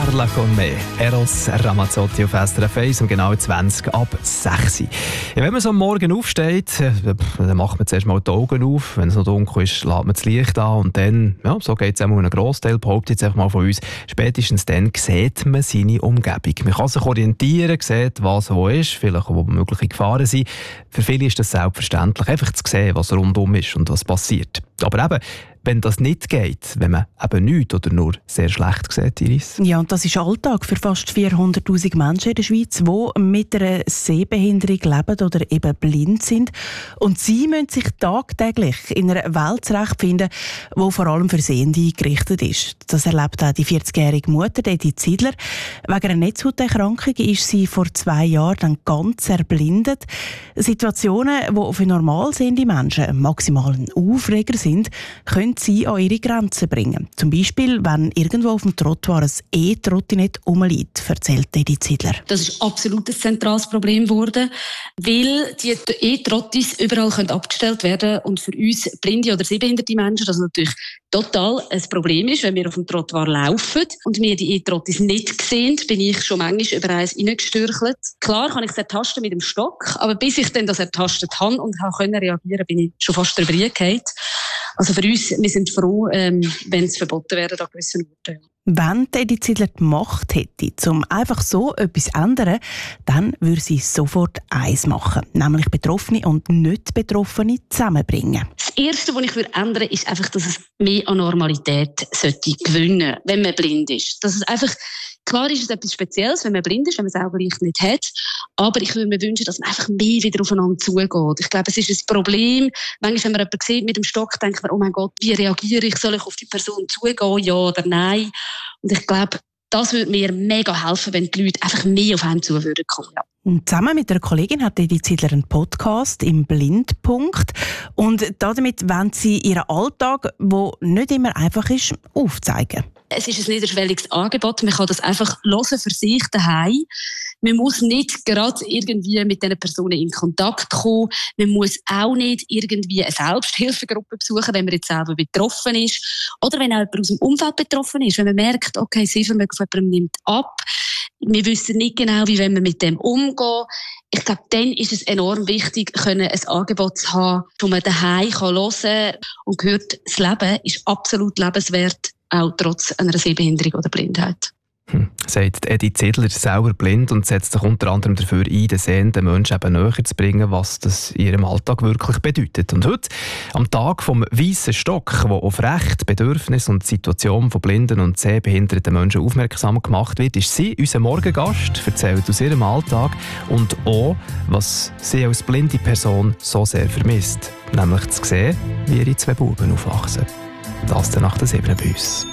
Parla con me. Eros Ramazzotti auf SRF 1 um genau 20 ab 6 Uhr. Ja, wenn man so am Morgen aufsteht, dann macht man zuerst mal die Augen auf. Wenn es noch dunkel ist, lässt man das Licht an und dann, ja, so geht es einmal einen Grossteil, behauptet jetzt einfach mal von uns, spätestens dann sieht man seine Umgebung. Man kann sich orientieren, sieht, was wo ist, vielleicht wo mögliche Gefahren sind. Für viele ist das selbstverständlich, einfach zu sehen, was rundum ist und was passiert. Aber eben, wenn das nicht geht, wenn man eben nichts oder nur sehr schlecht sieht, Iris? Ja, und das ist Alltag für fast 400'000 Menschen in der Schweiz, die mit einer Sehbehinderung leben oder eben blind sind. Und sie müssen sich tagtäglich in einer Welt zurechtfinden, die vor allem für Sehende gerichtet ist. Das erlebt auch die 40-jährige Mutter, Edith Ziedler. Wegen einer Netzhauterkrankung ist sie vor 2 Jahren dann ganz erblindet. Situationen, die für normal sehende Menschen maximal ein Aufreger sind, können sie an ihre Grenzen bringen. Zum Beispiel, wenn irgendwo auf dem Trottoir ein E-Trottinett rumliegt, erzählt Edith Ziedler. Das ist absolut ein zentrales Problem geworden, weil die E-Trottis überall abgestellt werden und für uns blinde oder sehbehinderte Menschen das natürlich total ein Problem ist, wenn wir auf dem Trottoir laufen und wir die E-Trottis nicht sehen, bin ich schon manchmal über eins reingestürchelt. Klar kann ich es ertasten mit dem Stock, aber bis ich dann das ertastet habe und reagieren konnte, bin ich schon fast drüber gefallen. Also für uns, wir sind froh, wenn es verboten wäre an gewissen Orten. Wenn Edith Ziedler die Macht hätte, um einfach so etwas zu ändern, dann würde sie sofort eins machen, nämlich Betroffene und Nicht-Betroffene zusammenbringen. Das Erste, was ich ändern würde, ist einfach, dass es mehr an Normalität gewinnen sollte, wenn man blind ist. Dass es einfach, klar ist es etwas Spezielles, wenn man blind ist, wenn man das Augenlicht nicht hat, aber ich würde mir wünschen, dass man einfach mehr wieder aufeinander zugeht. Ich glaube, es ist ein Problem, manchmal, wenn man jemanden sieht mit dem Stock, denkt man, oh mein Gott, wie reagiere ich? Soll ich auf die Person zugehen, ja oder nein? Und ich glaube, das würde mir mega helfen, wenn die Leute einfach mehr auf einen zu würden kommen. Ja. Und zusammen mit einer Kollegin hat Edith Ziedler einen Podcast im Blindpunkt. Und damit wollen sie ihren Alltag, der nicht immer einfach ist, aufzeigen. Es ist ein niederschwelliges Angebot. Man kann das einfach hören für sich daheim. Man muss nicht gerade irgendwie mit diesen Personen in Kontakt kommen. Man muss auch nicht irgendwie eine Selbsthilfegruppe besuchen, wenn man jetzt selber betroffen ist. Oder wenn auch jemand aus dem Umfeld betroffen ist. Wenn man merkt, okay, das Sehvermögen von jemandem nimmt ab. Wir wissen nicht genau, wie wir mit dem umgehen. Ich glaube, dann ist es enorm wichtig, ein Angebot zu haben, das man daheim hören kann und hört, das Leben ist absolut lebenswert, auch trotz einer Sehbehinderung oder Blindheit. Sagt Edith Ziedler, selber blind und setzt sich unter anderem dafür ein, den sehenden Menschen eben näher zu bringen, was das in ihrem Alltag wirklich bedeutet. Und heute, am Tag vom weißen Stock, wo auf Recht, Bedürfnisse und Situation von blinden und sehbehinderten Menschen aufmerksam gemacht wird, ist sie, unser Morgengast, erzählt aus ihrem Alltag und auch, was sie als blinde Person so sehr vermisst, nämlich zu sehen, wie ihre 2 Buben aufwachsen. Das dann nach der 7 bei uns.